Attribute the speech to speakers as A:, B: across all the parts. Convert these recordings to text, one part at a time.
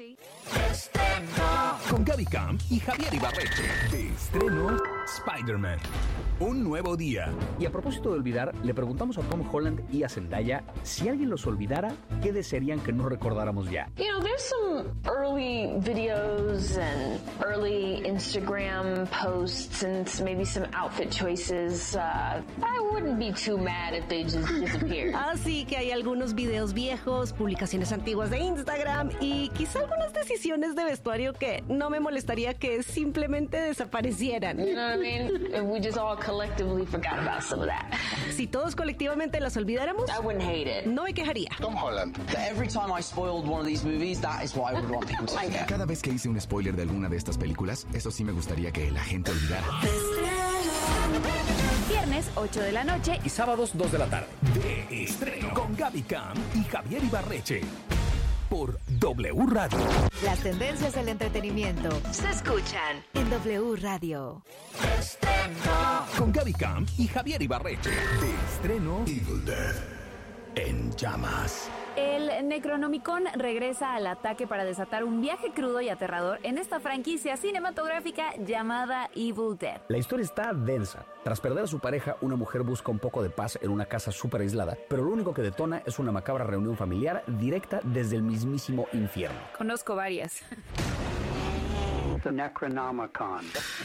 A: Con Gaby Camp y Javier Ibarreche. De estreno, Spider-Man. Un nuevo día.
B: Y a propósito de olvidar, le preguntamos a Tom Holland y a Zendaya si alguien los olvidara, ¿qué desearían que no recordáramos ya?
C: You know, there's some early videos and early Instagram posts and maybe some outfit choices. I wouldn't be too mad if they just disappeared.
D: Así que hay algunos videos viejos, publicaciones antiguas de Instagram y quizá algunas decisiones de vestuario que no me molestaría que simplemente desaparecieran.
C: You know what I mean? If we just all collectively forgot about some of that.
D: Si todos colectivamente las olvidáramos,
C: I wouldn't hate it.
D: no me quejaría.
E: Tom Holland.
F: Every time I spoiled one of these movies, that is what I would want people to forget.
A: Cada vez que hice un spoiler de alguna de estas películas, eso sí me gustaría que la gente olvidara.
G: Viernes, 8 de la noche.
B: Y sábados, 2 de la tarde.
A: De estreno. Con Gaby Camp y Javier Ibarreche. Por W Radio.
G: Las tendencias del entretenimiento se escuchan en W Radio.
A: Con Gaby Camp y Javier Ibarreche. De estreno, Evil Dead en llamas.
G: El Necronomicon regresa al ataque para desatar un viaje crudo y aterrador en esta franquicia cinematográfica llamada Evil Dead.
B: La historia está densa. Tras perder a su pareja, una mujer busca un poco de paz en una casa súper aislada, pero lo único que detona es una macabra reunión familiar directa desde el mismísimo infierno.
G: Conozco varias.
H: The Necronomicon.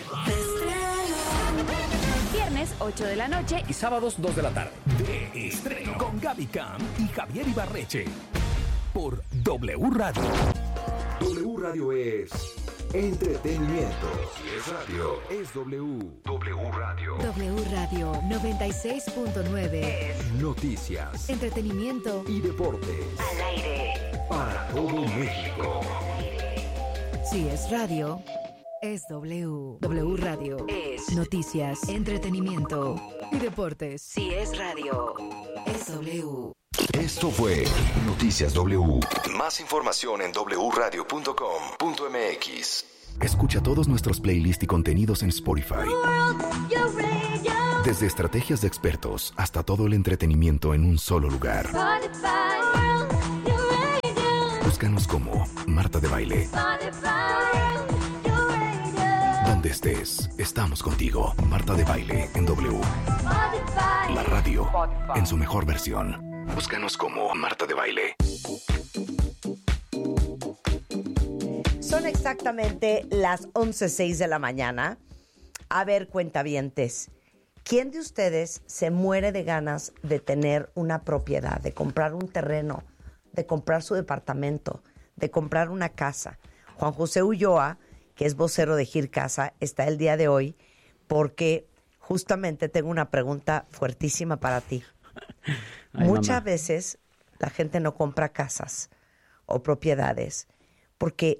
G: Viernes, 8 de la noche.
B: Y sábados, 2 de la tarde.
A: De estreno. Con Gaby Camp y Javier Ibarreche. Por W Radio.
I: W Radio es entretenimiento. Si es radio, es W. W Radio.
G: W Radio 96.9 es
I: Noticias,
G: entretenimiento
I: y deportes.
G: al aire.
I: Para todo México.
G: Si es radio, es W. W Radio es noticias, entretenimiento y deportes. Si es radio, es W.
I: Esto fue Noticias W. Más información en wradio.com.mx. Escucha todos nuestros playlists y contenidos en Spotify. Desde estrategias de expertos hasta todo el entretenimiento en un solo lugar. Búscanos como Marta de Baile. Donde estés, estamos contigo. Marta de Baile en W. La radio en su mejor versión. Búscanos como Marta de Baile.
J: Son exactamente las 11:06 de la mañana. A ver, cuentavientes, ¿quién de ustedes se muere de ganas de tener una propiedad, de comprar un terreno, de comprar su departamento, de comprar una casa? Juan José Ulloa, que es vocero de Gir Casa, está el día de hoy porque justamente tengo una pregunta fuertísima para ti.
K: Ay,
J: Muchas
K: mamá.
J: veces la gente no compra casas o propiedades porque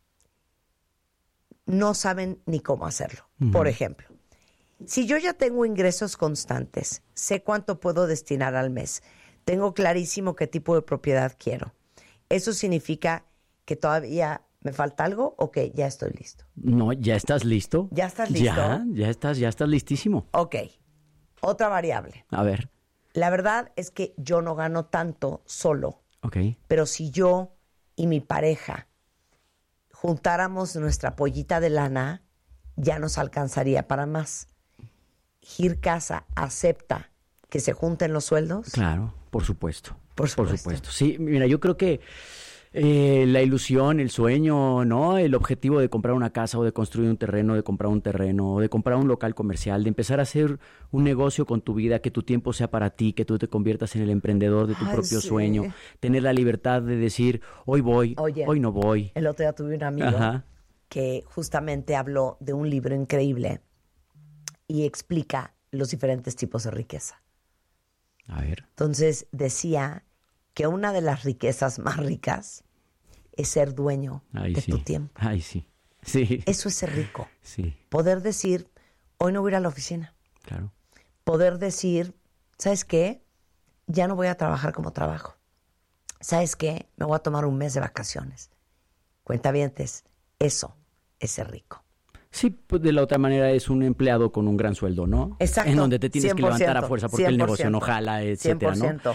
J: no saben ni cómo hacerlo. Por ejemplo, si yo ya tengo ingresos constantes, sé cuánto puedo destinar al mes, tengo clarísimo qué tipo de propiedad quiero. ¿Eso significa que todavía me falta algo o que ya estoy listo?
K: No, ¿ya estás listo?
J: ¿Ya estás listo?
K: Ya estás listísimo.
J: Ok. Otra variable.
K: A ver,
J: La verdad es que yo no gano tanto solo,
K: ok.
J: pero si yo y mi pareja juntáramos nuestra pollita de lana, ya nos alcanzaría para más. Gir Casa acepta que se junten los sueldos.
K: Claro, por supuesto.
J: Por supuesto.
K: Sí, mira, yo creo que la ilusión, el sueño, ¿no? El objetivo de comprar una casa o de construir un terreno, de comprar un terreno, o de comprar un local comercial, de empezar a hacer un negocio con tu vida, que tu tiempo sea para ti, que tú te conviertas en el emprendedor de tu propio sueño, tener la libertad de decir, hoy voy,
J: Oye,
K: hoy no voy.
J: El otro día tuve un amigo que justamente habló de un libro increíble y explica los diferentes tipos de riqueza.
K: A ver.
J: Entonces decía que una de las riquezas más ricas es ser dueño
K: Ay,
J: de
K: sí.
J: tu tiempo.
K: Ay, sí. Sí.
J: Eso es ser rico.
K: Sí,
J: Poder decir, hoy no voy a ir a la oficina.
K: claro.
J: Poder decir, ¿sabes qué? Ya no voy a trabajar como trabajo. ¿Sabes qué? Me voy a tomar un mes de vacaciones. Cuentavientes, eso es ser rico.
K: Sí, pues de la otra manera es un empleado con un gran sueldo, ¿no?
J: Exacto.
K: En donde te tienes que levantar a fuerza porque el negocio no
J: 100%,
K: jala, etcétera,
J: 100%.
K: ¿no?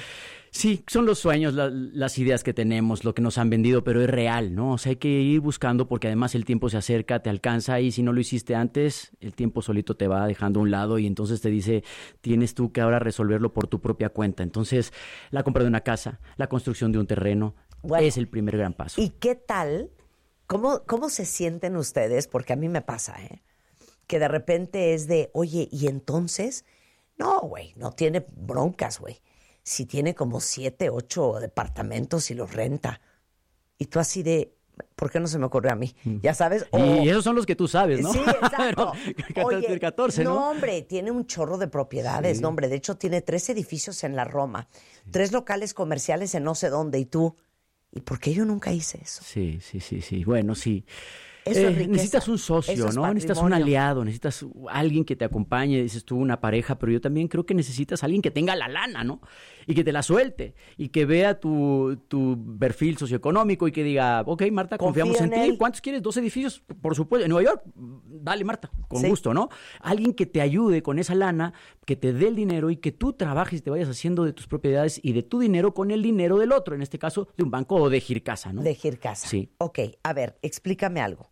K: Sí, son los sueños, las ideas que tenemos, lo que nos han vendido, pero es real, ¿no? O sea, hay que ir buscando porque además el tiempo se acerca, te alcanza y si no lo hiciste antes, el tiempo solito te va dejando a un lado y entonces te dice, tienes tú que ahora resolverlo por tu propia cuenta. Entonces, la compra de una casa, la construcción de un terreno, es el primer gran paso.
J: ¿Y qué tal? ¿Cómo se sienten ustedes? Porque a mí me pasa, que de repente es de, oye, ¿y entonces? No, güey, no tiene broncas, güey. Si tiene como 7, 8 departamentos y los renta. Y tú así de, ¿por qué no se me ocurrió a mí? Ya sabes.
K: Y esos son los que tú sabes, ¿no?
J: Sí, exacto.
K: Oye, 14, ¿no?
J: No, hombre, tiene un chorro de propiedades. Sí. No, hombre, de hecho tiene 3 edificios en la Roma, 3 locales comerciales en no sé dónde. Y tú, ¿y por qué yo nunca hice eso?
K: Sí. Bueno, sí.
J: Eso es riqueza.
K: Necesitas un socio, ¿no? Necesitas un aliado, necesitas alguien que te acompañe, dices tú, una pareja, pero yo también creo que necesitas alguien que tenga la lana, ¿no? Y que te la suelte, y que vea tu perfil socioeconómico y que diga, ok, Marta, confiamos en ti. ¿Cuántos quieres? 2 edificios, por supuesto. En Nueva York, dale, Marta, con gusto, ¿no? Alguien que te ayude con esa lana, que te dé el dinero y que tú trabajes y te vayas haciendo de tus propiedades y de tu dinero con el dinero del otro, en este caso, de un banco o de Gircasa, ¿no?
J: De Gircasa.
K: Sí.
J: Ok, a ver, explícame algo.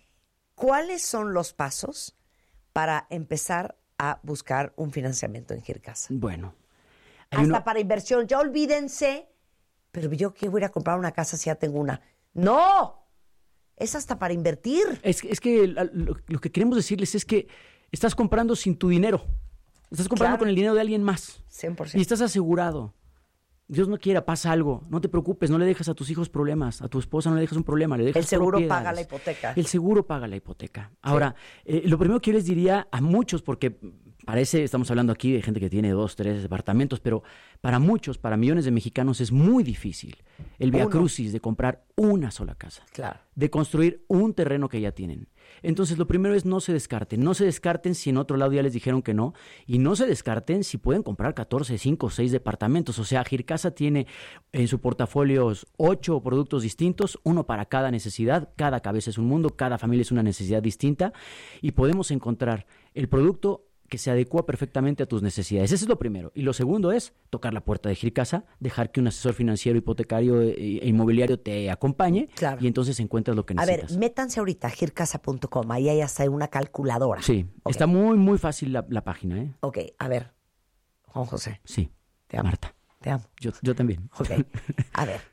J: ¿Cuáles son los pasos para empezar a buscar un financiamiento en Gircasa?
K: Bueno.
J: Hasta para inversión. Ya olvídense, pero yo que voy a ir a comprar una casa si ya tengo una. ¡No! Es hasta para invertir.
K: Es que lo que queremos decirles es que estás comprando sin tu dinero. Estás comprando con el dinero de alguien más.
J: 100%.
K: Y estás asegurado. Dios no quiera, pasa algo, no te preocupes, no le dejas a tus hijos problemas, a tu esposa no le dejas un problema, le dejas
J: el seguro
K: propiedades.
J: Paga la hipoteca.
K: El seguro paga la hipoteca. Ahora, lo primero que yo les diría a muchos, porque estamos hablando aquí de gente que tiene 2, 3 departamentos, pero para muchos, para millones de mexicanos es muy difícil el viacrucis de comprar una sola casa, de construir un terreno que ya tienen. Entonces, lo primero es no se descarten si en otro lado ya les dijeron que no, y no se descarten si pueden comprar 14, 5, 6 departamentos. O sea, Gircasa tiene en su portafolio 8 productos distintos, uno para cada necesidad, cada cabeza es un mundo, cada familia es una necesidad distinta, y podemos encontrar el producto que se adecua perfectamente a tus necesidades. Ese es lo primero. Y lo segundo es tocar la puerta de Gircasa, dejar que un asesor financiero, hipotecario e inmobiliario te acompañe y entonces encuentras lo que necesitas.
J: A ver, métanse ahorita a gircasa.com, ahí hay hasta una calculadora.
K: Sí, está muy, muy fácil la página, ¿eh?
J: Ok, a ver, Juan José.
K: Sí,
J: te amo.
K: Marta.
J: Te amo.
K: Yo también.
J: Ok, a ver.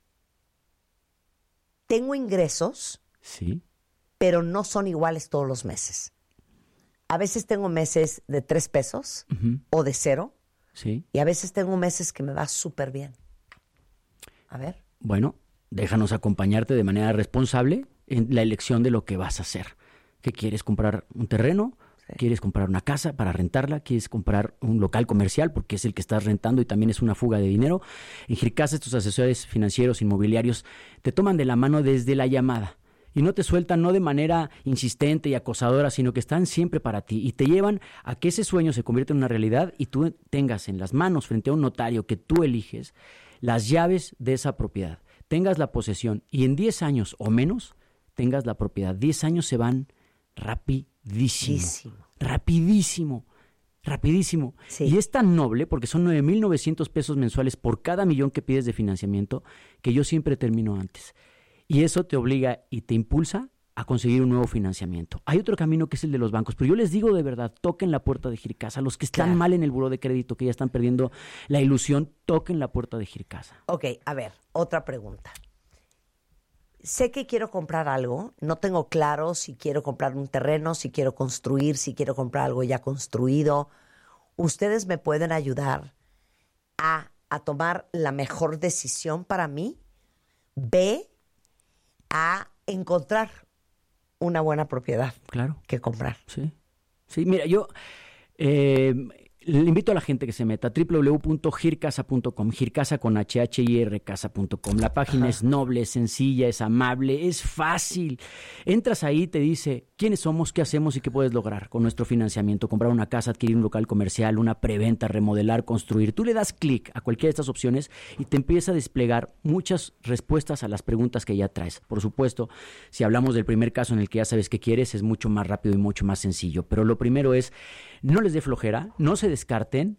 J: Tengo ingresos,
K: sí,
J: pero no son iguales todos los meses. A veces tengo meses de 3 pesos o de 0.
K: Sí.
J: Y a veces tengo meses que me va súper bien. A ver.
K: Bueno, déjanos acompañarte de manera responsable en la elección de lo que vas a hacer. ¿Qué quieres? ¿Comprar un terreno? Sí. ¿Quieres comprar una casa para rentarla? ¿Quieres comprar un local comercial? Porque es el que estás rentando y también es una fuga de dinero. En Gircasa, estos asesores financieros, inmobiliarios, te toman de la mano desde la llamada. Y no te sueltan, no de manera insistente y acosadora, sino que están siempre para ti y te llevan a que ese sueño se convierta en una realidad y tú tengas en las manos, frente a un notario que tú eliges, las llaves de esa propiedad. Tengas la posesión y en 10 años o menos tengas la propiedad. 10 años se van rapidísimo. Rapidísimo. Sí. Y es tan noble, porque son 9,900 pesos mensuales por cada millón que pides de financiamiento, que yo siempre termino antes. Y eso te obliga y te impulsa a conseguir un nuevo financiamiento. Hay otro camino que es el de los bancos, pero yo les digo de verdad, toquen la puerta de Gircasa. Los que están mal en el buró de crédito, que ya están perdiendo la ilusión, toquen la puerta de Gircasa.
J: Ok, a ver, otra pregunta. Sé que quiero comprar algo, no tengo claro si quiero comprar un terreno, si quiero construir, si quiero comprar algo ya construido. ¿Ustedes me pueden ayudar a tomar la mejor decisión para mí? A encontrar una buena propiedad que comprar.
K: Sí, mira, yo le invito a la gente que se meta a www.gircasa.com, Gircasa con HHIR casa.com. La página es noble, es sencilla, es amable, es fácil. Entras ahí, te dice quiénes somos, qué hacemos y qué puedes lograr con nuestro financiamiento. Comprar una casa, adquirir un local comercial, una preventa, remodelar, construir. Tú le das clic a cualquiera de estas opciones y te empieza a desplegar muchas respuestas a las preguntas que ya traes. Por supuesto, si hablamos del primer caso en el que ya sabes qué quieres, es mucho más rápido y mucho más sencillo. Pero lo primero es, no les dé flojera, no se descarten,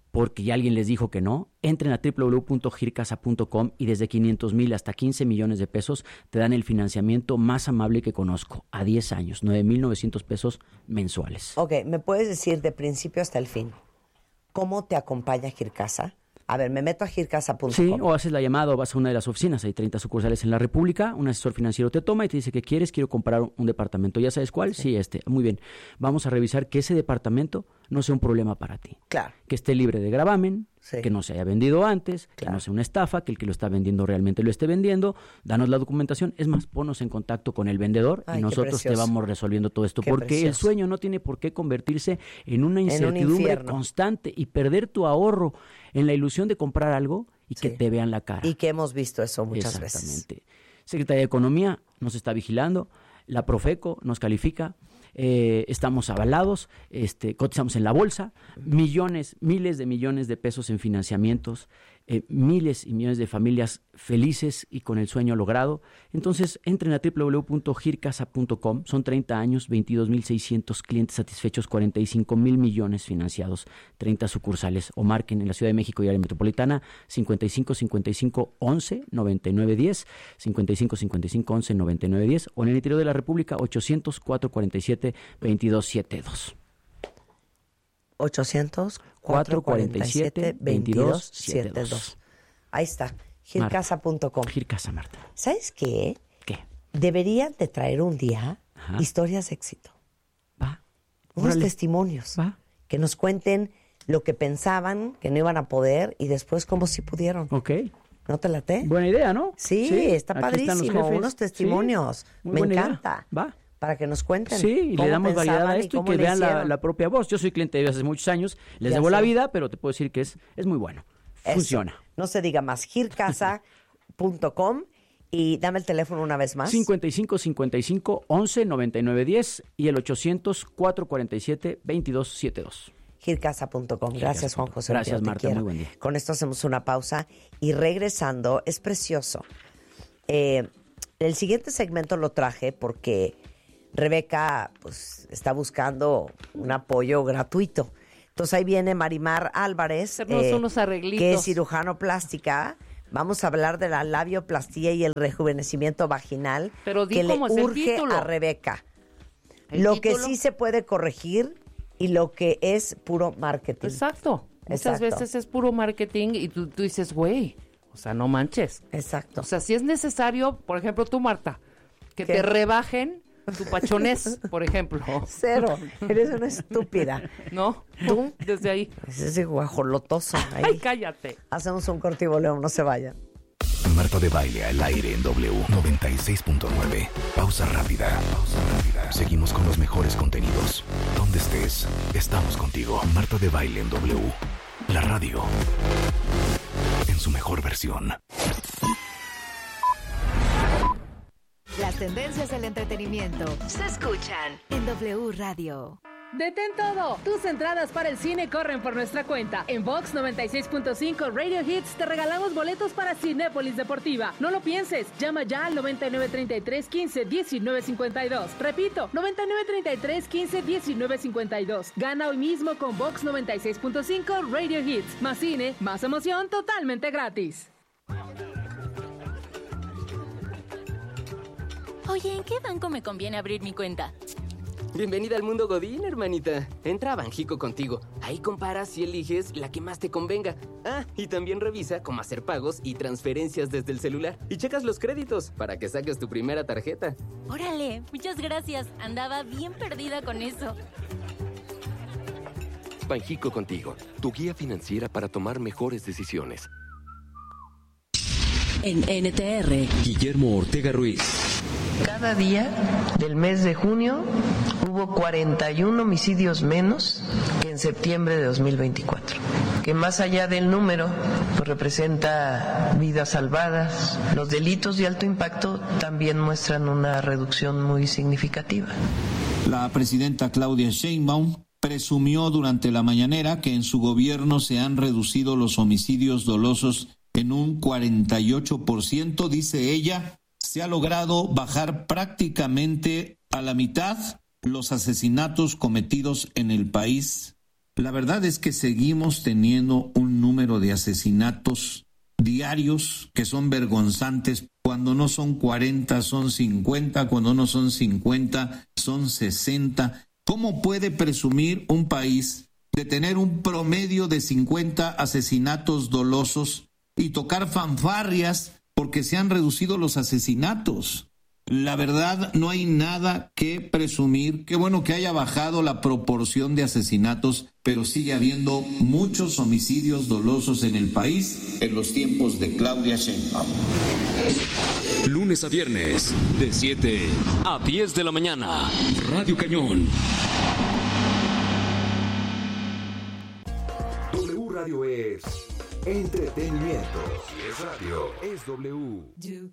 K: porque ya alguien les dijo que no, entren a www.gircasa.com y desde 500,000 hasta 15 millones de pesos te dan el financiamiento más amable que conozco, a 10 años, 9,900 pesos mensuales.
J: Ok, ¿me puedes decir de principio hasta el fin cómo te acompaña Gircasa? A ver, me meto a gircasa.com.
K: Sí, o haces la llamada o vas a una de las oficinas. Hay 30 sucursales en la República. Un asesor financiero te toma y te dice que quieres. Quiero comprar un departamento. ¿Ya sabes cuál? Sí, Muy bien. Vamos a revisar que ese departamento no sea un problema para ti.
J: Claro.
K: Que esté libre de gravamen,
J: Sí.
K: que no se haya vendido antes,
J: Claro.
K: que no sea una estafa, que el que lo está vendiendo realmente lo esté vendiendo. Danos la documentación. Es más, ponnos en contacto con el vendedor
J: Ay,
K: y
J: qué
K: nosotros te
J: precioso.
K: vamos resolviendo todo esto.
J: Qué
K: Porque el
J: precioso.
K: sueño no tiene por qué convertirse en una incertidumbre
J: infierno.
K: constante y perder tu ahorro en la ilusión de comprar algo y que
J: Sí.
K: te vean la cara.
J: Y que hemos visto eso muchas
K: Exactamente.
J: veces.
K: Secretaría de Economía nos está vigilando, la Profeco nos califica, estamos avalados, cotizamos en la bolsa, miles de millones de pesos en financiamientos, miles y millones de familias felices y con el sueño logrado. Entonces, entren a www.gircasa.com, son 30 años, 22,600 clientes satisfechos, 45,000 millones financiados, 30 sucursales, o marquen en la Ciudad de México y área metropolitana 55 55 11 99 10, 55 55 11 99 10, o en el interior de la República 800 447 2272.
J: 800-447-2272. Ahí está, gircasa.com.
K: Gircasa, Marta.
J: ¿Sabes qué?
K: ¿Qué?
J: Deberían de traer un día
K: Ajá.
J: historias de éxito.
K: Va.
J: Unos
K: Órale.
J: testimonios.
K: Va.
J: Que nos cuenten lo que pensaban que no iban a poder y después cómo sí pudieron.
K: Ok.
J: ¿No te late?
K: Buena idea, ¿no?
J: Sí, está
K: aquí están los
J: padrísimo.
K: jefes.
J: Unos testimonios.
K: Sí, muy
J: Me
K: buena idea.
J: encanta.
K: Va.
J: Para que nos cuenten.
K: Sí, y le
J: cómo
K: damos variedad
J: pensaban
K: a
J: y
K: esto y
J: cómo
K: que
J: le
K: vean
J: hicieron.
K: la propia voz. Yo soy cliente de ellos hace muchos años, les
J: Ya
K: debo la
J: sé.
K: vida, pero te puedo decir que es muy bueno.
J: Eso.
K: Funciona.
J: No se diga más. gircasa.com y dame el teléfono una vez más.
K: 55 55 11 99 10 y el 800 447 2272.
J: gircasa.com. Gracias, Juan José.
K: Gracias,
J: Te
K: Marta.
J: quiero.
K: Muy buen día.
J: Con esto hacemos una pausa y regresando, es precioso. El siguiente segmento lo traje porque Rebeca pues está buscando un apoyo gratuito. Entonces ahí viene Marimar Álvarez,
E: Hacernos unos arreglitos.
J: que es cirujano plástica. Vamos a hablar de la labioplastía y el rejuvenecimiento vaginal
E: Pero di
J: que le
E: cómo es el
J: urge
E: título.
J: a Rebeca.
E: ¿El
J: Lo
E: título?
J: que sí se puede corregir y lo que es puro marketing.
E: Exacto. Muchas
J: Exacto.
E: veces es puro marketing y tú dices, güey, o sea, no manches.
J: Exacto.
E: O sea, si es necesario, por ejemplo, tú, Marta, que
J: ¿Qué?
E: te rebajen tu pachonés, por ejemplo.
J: Cero. Eres una estúpida.
E: ¿No?
J: ¿Tú?
E: Desde ahí.
J: Es ese guajolotoso. Ahí.
E: Ay, cállate.
J: Hacemos un corte y volvemos, no se vayan.
I: Marta de Baile al aire en W 96.9. Pausa rápida. Seguimos con los mejores contenidos. Donde estés, estamos contigo. Marta de Baile en W. La radio. En su mejor versión.
G: Las tendencias del entretenimiento
L: Se escuchan
G: en W Radio.
M: Detén todo. Tus entradas para el cine corren por nuestra cuenta. En Vox 96.5 Radio Hits te regalamos boletos para Cinépolis Deportiva. No lo pienses. Llama ya al 9933-15-1952. Repito, 9933-15-1952. Gana hoy mismo con Vox 96.5 Radio Hits. Más cine, más emoción, totalmente gratis.
N: Oye, ¿en qué banco me conviene abrir mi cuenta?
O: Bienvenida al mundo Godín, hermanita. Entra a Banjico contigo. Ahí comparas y eliges la que más te convenga. Ah, y también revisa cómo hacer pagos y transferencias desde el celular. Y checas los créditos para que saques tu primera tarjeta.
N: Órale, muchas gracias. Andaba bien perdida con eso.
P: Banjico contigo, tu guía financiera para tomar mejores decisiones.
Q: En NTR,
P: Guillermo Ortega Ruiz.
R: Cada día del mes de junio hubo 41 homicidios menos que en septiembre de 2024, que más allá del número pues representa vidas salvadas. Los delitos de alto impacto también muestran una reducción muy significativa.
S: La presidenta Claudia Sheinbaum presumió durante la mañanera que en su gobierno se han reducido los homicidios dolosos en un 48%, dice ella. Se ha logrado bajar prácticamente a la mitad los asesinatos cometidos en el país La verdad es que seguimos teniendo un número de asesinatos diarios que son vergonzantes. Cuando no son 40, son 50. Cuando no son 50, son 60. ¿Cómo puede presumir un país de tener un promedio de 50 asesinatos dolosos y tocar fanfarrias porque se han reducido los asesinatos? La verdad, no hay nada que presumir. Qué bueno que haya bajado la proporción de asesinatos, pero sigue habiendo muchos homicidios dolosos en el país en los tiempos de Claudia Sheinbaum.
A: Lunes a viernes, de 7 a 10 de la mañana. Radio Cañón. W Radio es entretenimiento. Si es radio, es W.